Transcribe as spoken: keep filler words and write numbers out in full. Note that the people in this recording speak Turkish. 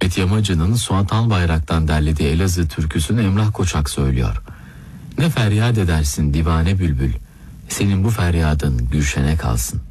Fikret Yamacı'nın Suat Albayrak'tan derlediği Elazığ türküsünü Emrah Koçak söylüyor. Ne feryat edersin divane bülbül, senin bu feryadın Gülşen'e kalsın.